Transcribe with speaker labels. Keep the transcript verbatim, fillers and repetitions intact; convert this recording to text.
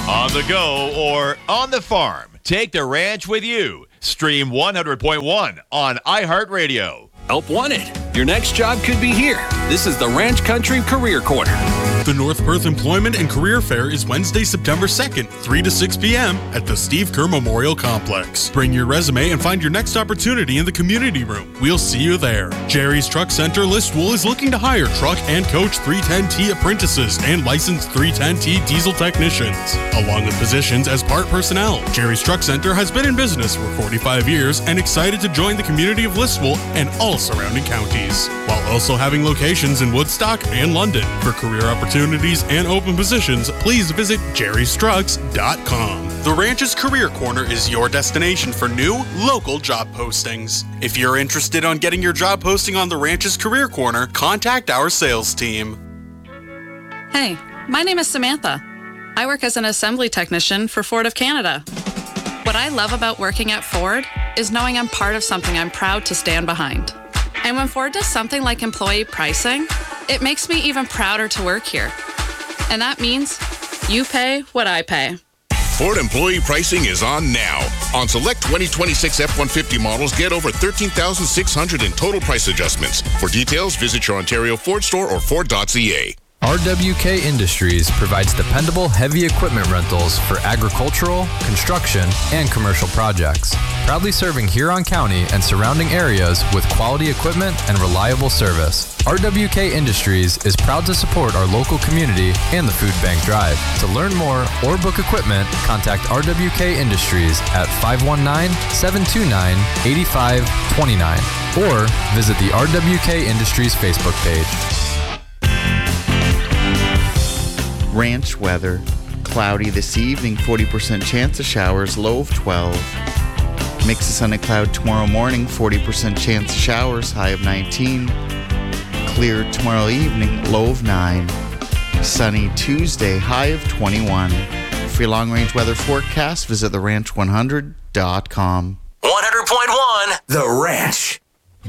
Speaker 1: On the go or on the farm, take the ranch with you. Stream one hundred point one on iHeartRadio.
Speaker 2: Help wanted. Your next job could be here. This is the Ranch Country Career Corner.
Speaker 3: The North Perth Employment and Career Fair is Wednesday, September second, three to six p.m. at the Steve Kerr Memorial Complex. Bring your resume and find your next opportunity in the community room. We'll see you there. Jerry's Truck Center Listowel is looking to hire truck and coach three ten T apprentices and licensed three ten T diesel technicians, along with positions as part personnel. Jerry's Truck Center has been in business for forty-five years and excited to join the community of Listowel and all surrounding counties, while also having locations in Woodstock and London. For career opportunities and open positions, please visit jerrys trucks dot com. The Ranch's Career Corner is your destination for new, local job postings. If you're interested in getting your job posting on the Ranch's Career Corner, contact our sales team.
Speaker 4: Hey, my name is Samantha. I work as an assembly technician for Ford of Canada. What I love about working at Ford is knowing I'm part of something I'm proud to stand behind. And when Ford does something like employee pricing, it makes me even prouder to work here. And that means you pay what I pay.
Speaker 5: Ford employee pricing is on now. On select twenty twenty-six F one fifty models, get over thirteen thousand six hundred in total price adjustments. For details, visit your Ontario Ford store or Ford dot C A.
Speaker 6: R W K Industries provides dependable heavy equipment rentals for agricultural, construction, and commercial projects. Proudly serving Huron County and surrounding areas with quality equipment and reliable service. R W K Industries is proud to support our local community and the Food Bank Drive. To learn more or book equipment, contact R W K Industries at five one nine, seven two nine, eight five two nine or visit the R W K Industries Facebook page.
Speaker 7: Ranch weather. Cloudy this evening, forty percent chance of showers, low of twelve. Mix of sun and cloud tomorrow morning, forty percent chance of showers, high of nineteen. Clear tomorrow evening, low of nine. Sunny Tuesday, high of twenty-one. For your long-range weather forecast, visit the ranch one hundred dot com.
Speaker 2: one hundred point one The Ranch.